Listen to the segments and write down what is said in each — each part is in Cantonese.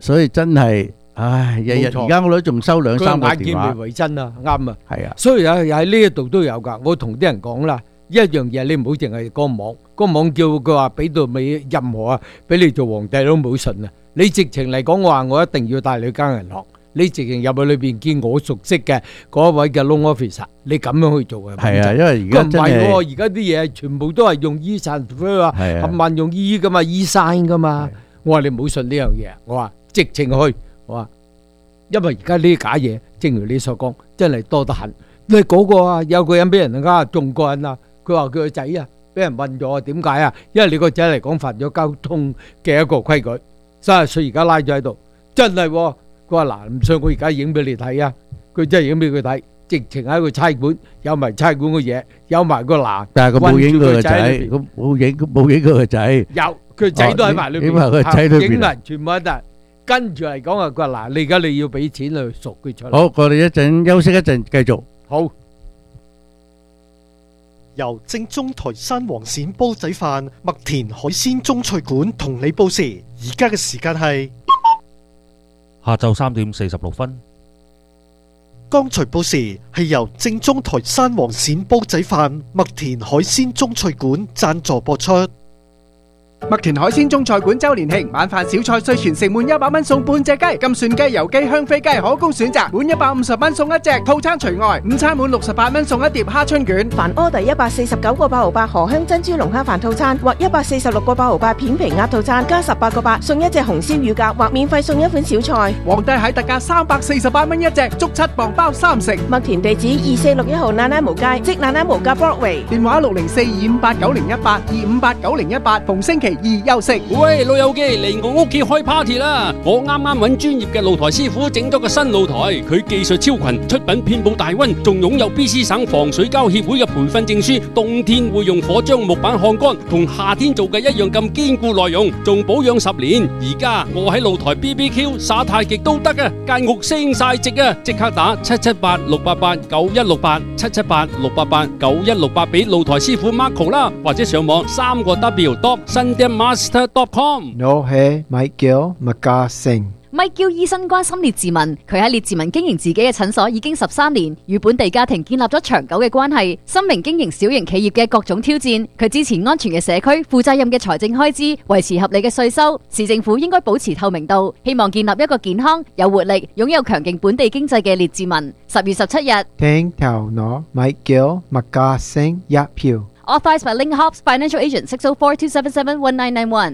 所以真係，唉，日日冇錯而家我都仲收兩三個佢眼見電話， 未為真啊，啱啊。 係啊， 所以喺呢一度都有㗎。我同啲人講啦，一樣嘢你唔好淨係個網，個網叫佢話俾到尾任何啊，俾你做皇帝都冇信啊。你直情嚟講，我話我一定要帶你去間銀行，你直情入去裏邊見我熟悉嘅嗰一位嘅 loan officer，你咁樣去做啊。 係啊，因為而佢家真唔係喎， 係而家啲嘢全部都係用 e-transfer 啊， 係啊冚唪唥用 e 噶嘛，e-sign 噶嘛。我話你唔好信呢樣嘢，我話直情去，我話因為而家呢啲假嘢，正如你所講，真係多得很。你嗰個啊，有個人俾人呃中過人啊，佢話佢個仔啊俾人問咗，點解啊？因為你個仔嚟講犯咗交通嘅一個規矩，30歲而家拉咗喺度，真係喎。佢話嗱，唔信我而家影俾你睇啊！佢真係影俾佢睇，直情喺個差館有埋差館嘅嘢，有埋個欄， 但係佢冇影佢個仔， 韞住佢佢冇影佢個仔， 有佢仔都喺埋裏邊， 影埋佢個仔裏邊影埋全部喺度。跟住嚟講啊，佢話嗱，你而家你要俾錢去贖佢出嚟。 好，我哋一陣休息一陣，繼續。 好， 由正宗台山黃鱔煲仔飯、麥田海鮮中菜館同你報時，而家嘅時間係下晝3:46。 剛才報時係由正宗台山黃鱔煲仔飯、麥田海鮮中菜館贊助播出。 麥田海鮮中菜館周年慶，晚飯小菜稅全城滿100蚊送半隻雞，金蒜雞、油雞、香飛雞可供選擇，滿150蚊送一隻，套餐除外。午餐滿68蚊送一碟蝦春卷。 凡order 149個8毫8河香珍珠龍蝦飯套餐或146個8毫8片皮鴨套餐，加18個8送一隻紅燒乳鴿或免費送一款小菜。 皇帝蟹特價348蚊一隻，足7磅包3成。 麥田地址2461號那拉無街，即那拉無街 Broadway。 電話60425890018，2589018，逢星期2休息。 喂，老友記嚟我屋企開 party 啦！我啱啱揾專業嘅露台師傅整咗個新露台，佢技術超群，出品遍佈大溫，仲擁有 BC 省防水膠協會嘅培訓證書。冬天會用火將木板烘乾，同夏天做嘅一樣咁堅固耐用，仲保養10年。而家我喺露台 BBQ 耍太極都得啊！間屋升晒值啊！即刻打778-688-9168，778-688-9168俾露台師傅 Marco 啦，或者上網3W.sundaemaster.com。 我係米叫麥家成。 咪叫醫生關心列治文，佢喺列治文經營自己嘅診所已經13年，與本地家庭建立咗長久嘅關係。深明經營小型企業嘅各種挑戰，佢支持安全嘅社區、負責任嘅財政開支、維持合理嘅稅收。市政府應該保持透明度，希望建立一個健康、有活力、擁有強勁本地經濟嘅列治文。10月17日， 聽頭攞米叫麥家成一票。 Authorized by Link Hobbs Financial Agent 604-277-1991。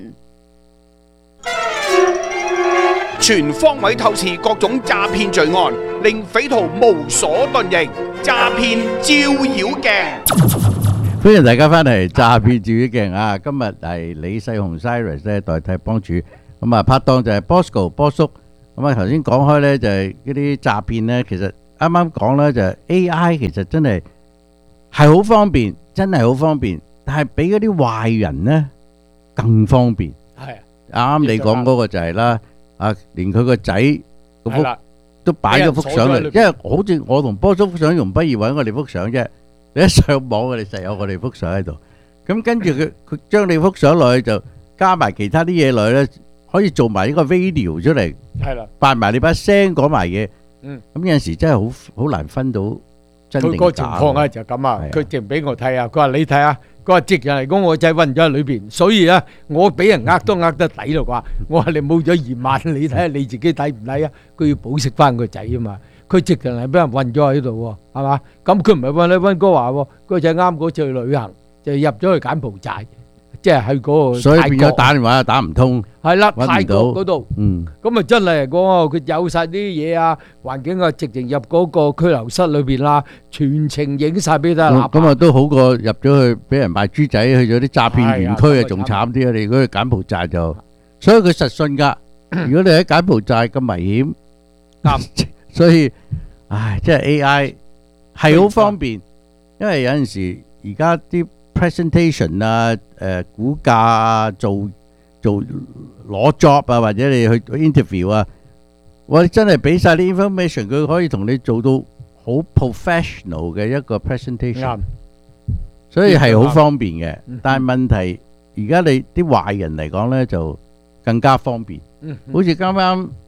全方位透視各種詐騙罪案，令匪徒無所遁形。詐騙照妖鏡， 歡迎大家翻嚟詐騙照妖鏡啊！今日係李世雄 Cyrus 咧代替幫主，咁啊拍檔就係 Bosco 波叔。咁啊頭先講開咧就係嗰啲詐騙咧，其實啱啱講咧就係 AI 其實真係好方便，真係好方便，但係比嗰啲壞人咧更方便。 係啱啱你講嗰個就係啦。啊！連佢個仔嗰幅都擺咗幅相嚟，因為好似我同波叔幅相容不易揾我哋幅相啫。你一上網，我哋實有我哋幅相喺度。咁跟住佢將你幅相落去就加埋其他啲嘢落去咧，可以做埋呢個 video 出嚟。 係啦， 扮埋你把聲講埋嘢。 嗯， 咁有陣時真係好難分到真定假。 佢個情況啊就咁啊，佢淨俾我睇啊，佢話你睇下。佢話直人嚟講，我仔暈咗喺裏邊，所以咧我俾人呃都呃得抵咯啩。我話你冇咗2萬，你睇下你自己抵唔抵啊？佢要保釋翻個仔啊嘛。佢直人係俾人暈咗喺度喎，係嘛？咁佢唔係暈喺溫哥華喎，個仔啱嗰次去旅行就入咗去柬埔寨，即係去嗰個。 所以變咗打電話又打唔通。 係啦，泰國嗰度。 嗯。 咁啊真係講佢有晒啲嘢啊，環境啊，直情入嗰個拘留室裏邊啦，全程影晒俾得啦。 咁啊都好過入咗去俾人賣豬仔，去咗啲詐騙園區啊，仲慘啲啊！你如果去柬埔寨就，所以佢實信㗎。如果你喺柬埔寨咁危險，所以，唉，即係 AI 係好方便，因為有陣時而家啲 presentation 啊，估價啊，做攞 job 啊，或者你去 interview 啊，我真係俾晒啲 information，佢可以同你做到好 professional 嘅一個 presentation，所以係好方便嘅。但係問題而家你啲壞人嚟講咧就更加方便，好似啱啱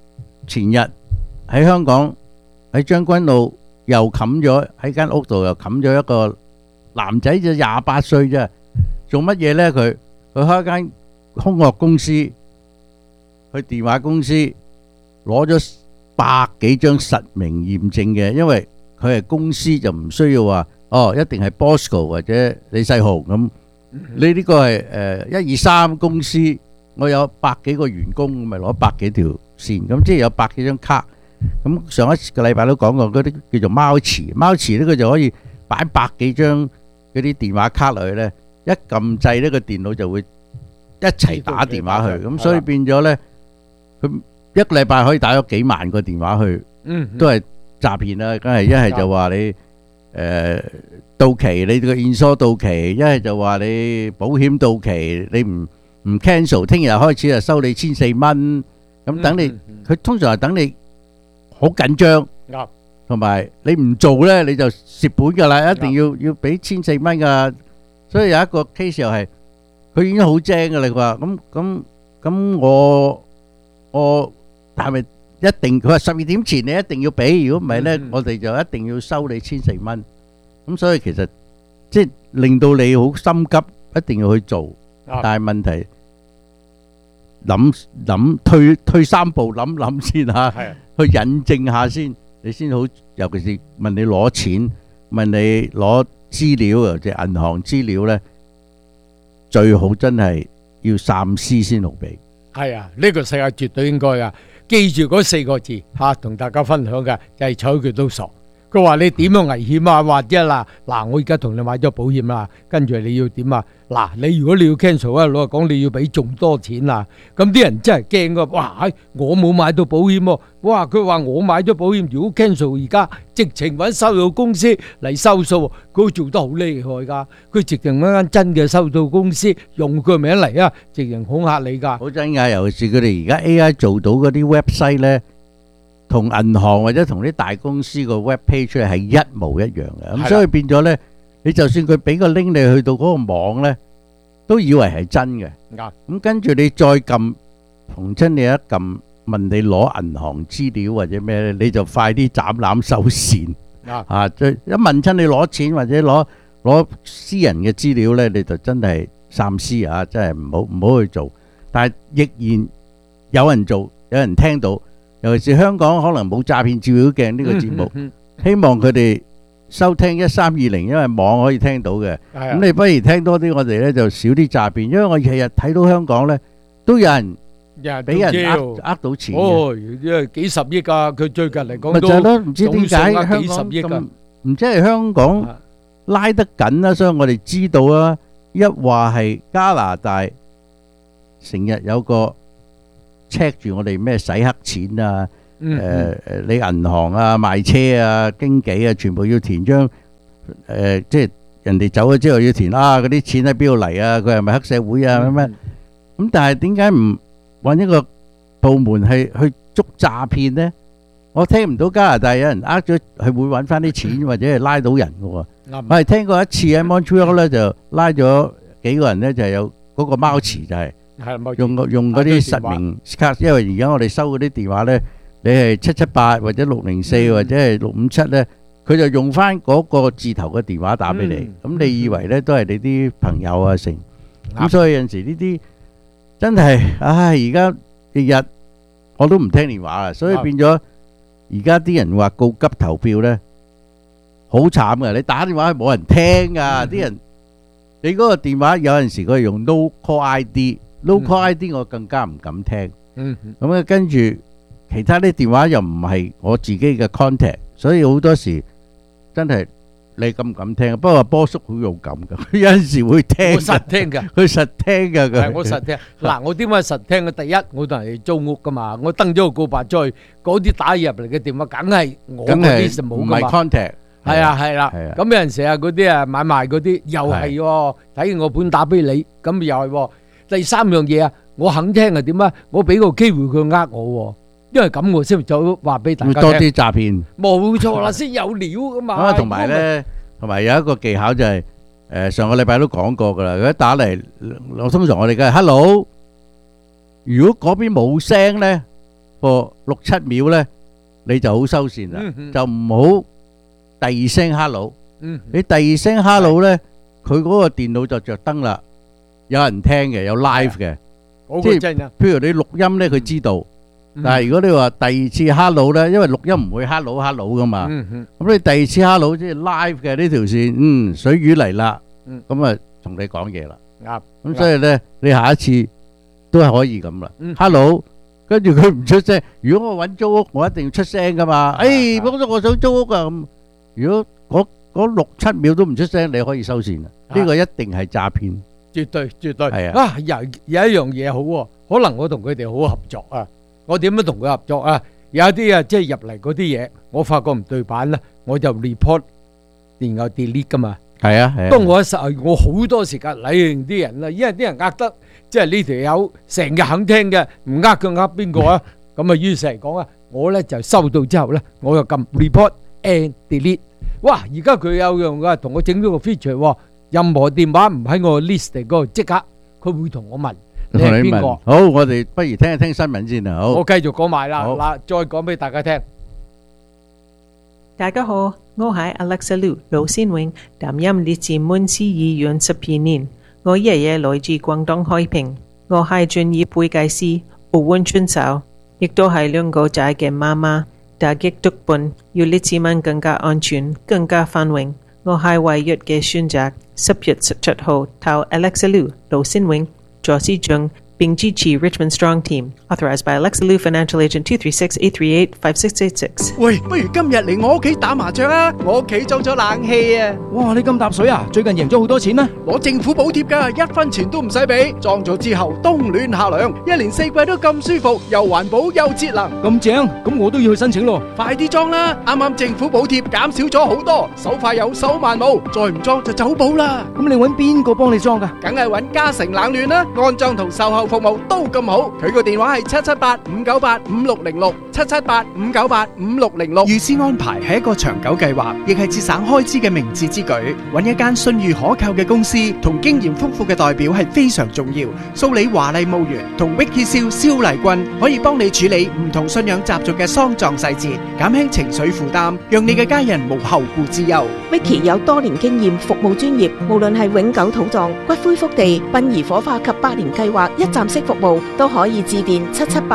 前日喺香港喺將軍澳又冚咗喺間屋度又冚咗一個男仔，就28歲啫，做乜嘢呢？佢開一間空殼公司，去電話公司攞咗100幾張實名驗證嘅，因為佢係公司就唔需要話一定係 Bosco 或者李世雄咁。你呢個係123公司，我有100幾個員工，咪攞100幾條線，咁即係有100幾張卡。咁上一個禮拜都講過嗰啲叫做貓池，貓池呢個就可以擺100幾張嗰啲電話卡落去呢，一撳掣呢個電腦就會一齊打電話去，咁所以變咗呢，佢一個禮拜可以打咗幾萬個電話去，都係詐騙啦。梗係一係就話你到期，你個現疏到期，一係就話你保險到期，你唔 cancel， 聽日開始就收你1400蚊，咁等你，佢通常係等你好緊張，同埋你唔做呢你就蝕本噶啦，一定要俾1400蚊噶。所以有一個 case 又係佢已經好精噶啦，佢話咁我係咪一定？佢話12點前你一定要俾，如果唔係呢，我哋就一定要收你1400蚊。咁所以其實即係令到你好心急，一定要去做。但係問題諗退3步諗先嚇，去引證下先，你先好。尤其是問你攞錢，問你攞資料或者銀行資料呢，最好真係要三思先好俾。 係啊，呢個世界絕對應該啊！記住嗰4個字嚇，同大家分享嘅就係睬佢都傻。佢話你點樣危險啊？或者嗱，我而家同你買咗保險啦，跟住你要點啊？嗱，你如果你要 cancel 啊，老實講你要俾仲多錢啊！咁啲人真係驚噶，哇！我冇買到保險喎，哇！佢話我買咗保險，如果 cancel 而家直情揾收數公司嚟收數，佢做得好厲害噶，佢直情揾間真嘅收數公司用佢名嚟啊，直情恐嚇你噶。 好真㗎，尤其是佢哋而家 AI 做到嗰啲 website 呢，同銀行或者同啲大公司個 web page 係一模一樣嘅，咁所以變咗呢，你就算佢俾個 link 你去到嗰個網呢，都以為係真嘅。咁跟住你再撳，逢親你一撳問你攞銀行資料或者咩呢，你就快啲斬纜收線。一問親你攞錢或者攞私人嘅資料呢，你就真係三思啊！真係唔好去做。但係亦然有人做，有人聽到。尤其是香港可能冇詐騙照妖鏡呢個節目，希望佢哋收聽1320，因為網可以聽到嘅。咁你不如聽多啲，我哋呢就少啲詐騙，因為我日日睇到香港呢都有人俾人呃到錢嘅， 因為幾十億啊！佢最近嚟講都唔知點解香港咁，唔知係香港拉得緊啦，所以我哋知道啊。一話係加拿大成日有個 check 住我哋咩洗黑錢啊，你銀行啊、賣車啊、經紀啊，全部要填張即係人哋走咗之後要填嗰啲錢喺邊度嚟啊？佢係咪黑社會啊？咩咁？但係點解唔揾一個部門去捉詐騙呢？我聽唔到加拿大有人呃咗，係會揾翻啲錢或者係拉到人嘅喎。我係聽過一次喺 Montreal 咧，就拉咗幾個人咧，就係有嗰個貓池，就係用嗰啲實名卡，因為而家我哋收嗰啲電話咧，你係778或者604或者係657咧，佢就用翻嗰個字頭嘅電話打俾你，咁你以為咧都係你啲朋友啊成，咁所以有陣時呢啲真係，而家日日我都唔聽電話啦，所以變咗而家啲人話告急投票咧，好慘噶！你打電話係冇人聽噶，啲人你嗰個電話有陣時佢係用 no call ID，no call ID 我更加唔敢聽。咁啊跟住其他啲電話又唔係我自己嘅 contact，所以好多時真係你敢唔敢聽？不過波叔好勇敢噶，佢有陣時會聽。 我實聽噶， 佢實聽噶。 係我實聽。嗱，我點解實聽嘅？第一，我同人哋租屋噶嘛，我登咗個告白出去，嗰啲打入嚟嘅電話，梗係我嗰啲就冇噶嘛。唔係 contact。係啊係啦，咁有陣時啊嗰啲啊買賣嗰啲又係喎，睇我本打俾你，咁又係喎。第三樣嘢啊，我肯聽係點啊？我俾個機會佢呃我喎，因為咁我先就話俾大家聽。 多啲詐騙。冇錯啦，先有料噶嘛。 同埋咧，同埋有一個技巧就係，上個禮拜都講過噶啦。佢一打嚟，通常我哋嘅 hello，如果嗰邊冇聲咧， 個6-7秒咧，你就好收線啦，就唔好第二聲 hello。你第二聲 hello咧，佢嗰個電腦就着燈啦，有人聽嘅，有 live 嘅，即係譬如你錄音咧，佢知道。但係如果你話第二次 hello 咧，因為錄音唔會 hello 噶嘛，咁你第二次 hello 即係 live 嘅呢條線，水魚嚟啦，咁啊同你講嘢啦。咁所以咧，你下一次都係可以咁啦。hello， 跟住佢唔出聲。如果我揾租屋，我一定要出聲噶嘛。幫咗我想租屋啊咁。如果嗰6-7秒都唔出聲，你可以收線啦。呢個一定係詐騙， 絕對係啊。 啊，有一樣嘢好喎，可能我同佢哋好合作啊。我點樣同佢合作啊？有啲啊，即係入嚟嗰啲嘢，我發覺唔對版啦，我就 report，然後 delete 噶嘛。係啊。當我好多時間理啲人啦，因為啲人呃得，即係呢條友成日肯聽嘅，唔呃佢呃邊個啊？咁啊，於是嚟講啊，我咧就收到之後咧，我就撳 report and delete。哇！而家佢有用噶，同我整咗個 feature，任何電話唔喺我 list 嚟嗰度，即刻佢會同我問。 同你問好，我哋不如聽一聽新聞先啊！好， 我繼續講埋啦，嗱，再講俾大家聽。 大家好，我係 Alexa Liu 盧先永，擔任列治文市議員12年。我爺爺來自廣東海平，我係專業會計師，奧運選手，亦都係2個仔嘅媽媽。打擊毒品，要列治文更加安全、更加繁榮。我係唯一嘅選擇。10月17號投 Alexa Liu 盧先永。助市長並支持 Richmond Strong Team Authorized by Alexa Liu Financial Agent 236-838-5666。 喂，不如今日嚟我屋企打麻雀啊！我屋企裝咗冷氣啊！ 哇，你咁搭水啊？最近贏咗好多錢咩？ 攞政府補貼㗎，1分錢都唔使俾。裝咗之後冬暖夏涼，1年4季都咁舒服，又環保又節能。 咁正，咁我都要去申請咯。 快啲裝啦！啱啱政府補貼減少咗好多，手快有手慢冇，再唔裝就走寶啦。 咁你搵邊個幫你裝㗎？ 梗係搵嘉誠冷暖啦，安裝同售後服務都咁好。佢個電話係778-598-5606 778-598-5606。 預先安排係一個長久計劃，亦係節省開支嘅明智之舉。揾一間信譽可靠嘅公司同經驗豐富嘅代表係非常重要。蘇里華麗墓園同 Vicky 蕭麗君可以幫你處理唔同信仰習俗嘅喪葬細節，減輕情緒負擔，讓你嘅家人無後顧之憂。 Vicky 有多年經驗，服務專業，無論係永久土葬、骨灰福地、殯儀火化及百年計劃、一站式服務，都可以致電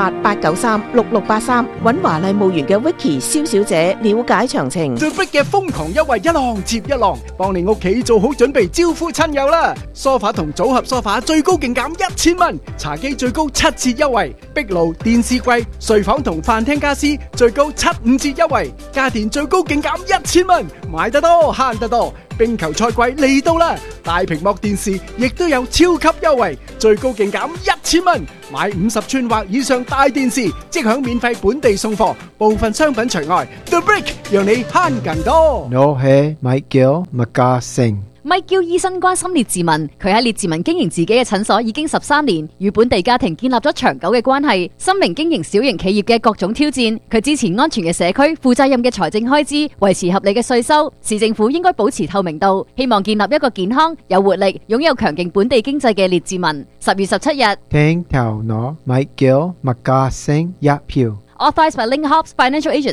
778-893-6683，揾華麗墓園嘅 Vicky 蕭小姐了解詳情。 The Brick 嘅瘋狂優惠一浪接一浪，幫你屋企做好準備招呼親友啦！梳化同組合梳化最高勁減1000蚊，茶几最高7折優惠，壁爐、電視櫃、睡房同飯廳家私最高75折優惠，家電最高勁減1000蚊，買得多慳得多。冰球賽季嚟到啦，大屏幕電視亦都有超級優惠，最高勁減1000蚊，買50寸或以上大電視即享免費本地送貨，部分商品除外。The Brick 讓你慳更多。 我係米叫麥家成。 Michael 醫生關心列治文，佢喺列治文經營自己嘅診所已經13年，與本地家庭建立咗長久嘅關係。深明經營小型企業嘅各種挑戰，佢支持安全嘅社區、負責任嘅財政開支、維持合理嘅稅收。市政府應該保持透明度，希望建立一個健康、有活力、擁有強勁本地經濟嘅列治文。10月17日， 聽頭攞米叫麥家成1票。 Authorized by Link Hobbs Financial Agent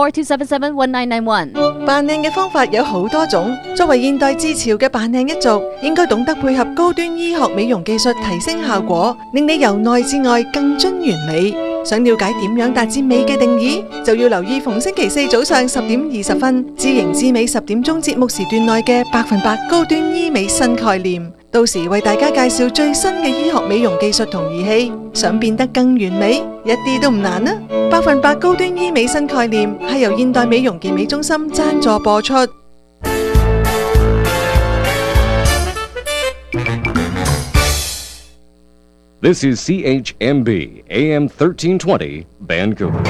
604-277-1991。 扮靚嘅方法有好多種，作為現代之潮嘅扮靚一族，應該懂得配合高端醫學美容技術提升效果，令你由內至外更臻完美。想了解點樣達至美嘅定義，就要留意逢星期4早上10點20分，知型知美10點鐘節目時段內嘅100%高端醫美新概念。到時為大家介紹最新嘅醫學美容技術同儀器，想變得更完美，一啲都唔難啊！100%高端醫美新概念係由現代美容健美中心贊助播出。 This is CHMB AM 1320 Vancouver。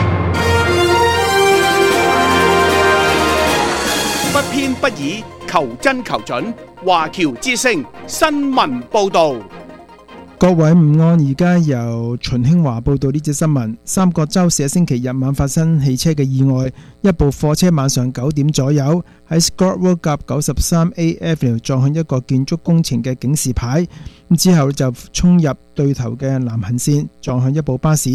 不偏不倚，求真求準。華僑之聲新聞報導。 各位午安，而家由秦興華報道呢則新聞。三角洲市星期日晚發生汽車嘅意外，一部貨車晚上9點左右喺 Scott Road 夾 93A Avenue 撞向一個建築工程嘅警示牌，之後就衝入對頭嘅南行線，撞向一部巴士。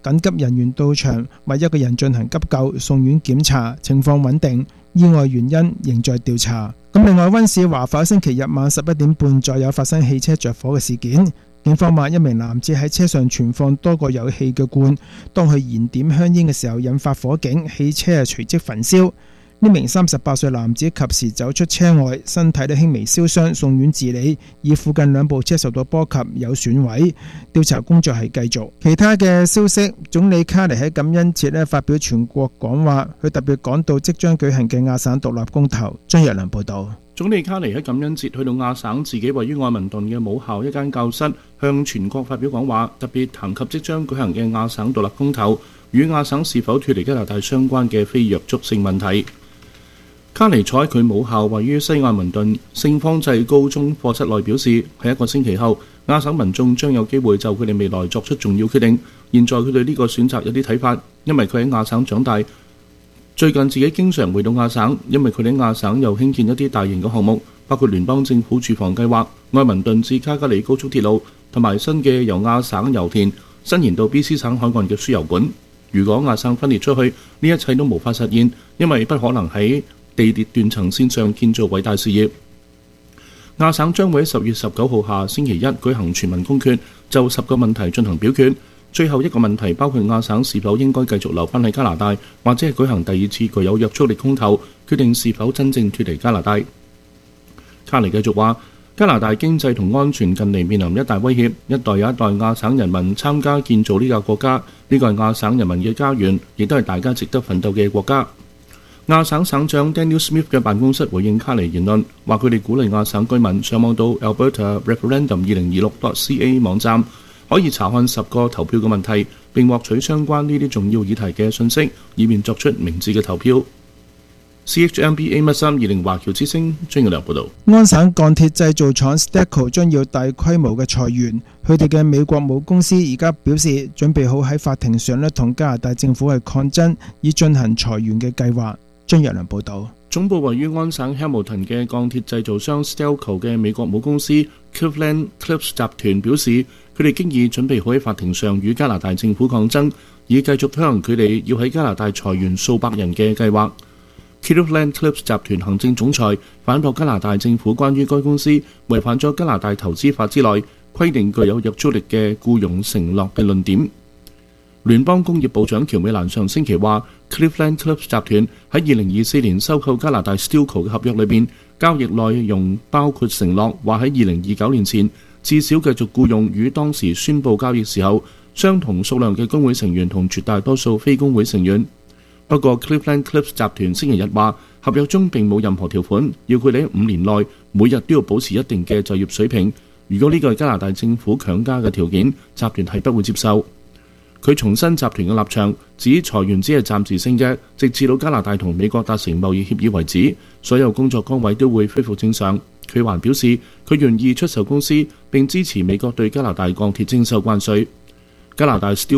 緊急人員到場為一個人進行急救，送院檢查，情況穩定，意外原因仍在調查。咁另外，溫士華否星期日晚11點半左右發生汽車着火嘅事件。警方話一名男子喺車上存放多個有氣嘅罐，當佢燃點香煙嘅時候引發火警，汽車隨即焚燒。呢名38歲男子及時走出車外，身體都輕微燒傷，送院治理，而附近兩部車受到波及，有損毀。調查工作係繼續。其他嘅消息，總理卡尼喺感恩節發表全國講話，佢特別講到即將舉行嘅亞省獨立公投。張若良報導。 總理卡尼喺感恩節去到亞省自己位於愛民頓嘅母校一間教室，向全國發表講話，特別談及即將舉行嘅亞省獨立公投與亞省是否脫離加拿大相關嘅非約束性問題。卡尼坐喺佢母校位於西愛民頓聖方濟高中課室內表示，喺一個星期後，亞省民眾將有機會就佢哋未來作出重要決定。現在佢對呢個選擇有啲睇法，因為佢喺亞省長大。最近自己經常回到亞省，因為佢哋喺亞省又興建一啲大型嘅項目，包括聯邦政府住房計劃、愛民頓至卡加里高速鐵路，同埋新嘅由亞省油田伸延到 BC 省海岸嘅輸油管。如果亞省分裂出去，呢一切都無法實現，因為不可能喺地鐵斷層線上建造偉大事業。亞省將會喺10月19號下星期一舉行全民公決，就10個問題進行表決。最後一個問題包括亞省是否應該繼續留返喺加拿大，或者係舉行第二次具有約束力公投，決定是否真正脫離加拿大。卡尼繼續話，加拿大經濟同安全近嚟面臨一大威脅，一代又一代亞省人民參加建造呢個國家，呢個係亞省人民嘅家園，亦都係大家值得奮鬥嘅國家。亞省省長 Daniel Smith 嘅辦公室回應卡尼言論，話佢哋鼓勵亞省居民上網到 Alberta Referendum 2026.ca 網站，可以查看10個投票嘅問題，並獲取相關呢啲重要議題嘅信息，以便作出明智嘅投票。CHMB A130華僑之聲張耀良報導。 安省鋼鐵製造廠 Stelco 將要大規模嘅裁員，佢哋嘅美國母公司而家表示準備好喺法庭上同加拿大政府抗爭，以進行裁員嘅計劃。張若良報導。 總部位於安省 Hamilton 嘅鋼鐵製造商 Stelco 嘅美國母公司 Cleveland Cliffs 集團表示，佢哋經已準備好喺法庭上與加拿大政府抗爭，以繼續推行佢哋要喺加拿大裁員數百人嘅計劃。Cleveland Cliffs 集團行政總裁反駁加拿大政府關於該公司違反咗加拿大投資法之內規定具有約束力嘅僱傭承諾嘅論點。聯邦工業部長喬美蘭上星期話 ，Cleveland Cliffs 集團喺2024年收購加拿大 Stelco 嘅合約裏邊，交易內容包括承諾話喺2029年前至少繼續僱用與當時宣佈交易時候相同數量嘅工會成員同絕大多數非工會成員。不過 Cleveland Cliffs 集團星期日話，合約中並冇任何條款要佢哋喺5年內每日都要保持一定嘅就業水平。如果呢個係加拿大政府強加嘅條件，集團係不會接受。佢重申集團嘅立場，指裁員只係暫時性嘅，直至到加拿大同美國達成貿易協議為止，所有工作崗位都會恢復正常。佢還表示，佢願意出售公司並支持美國對加拿大鋼鐵徵收關稅。加拿大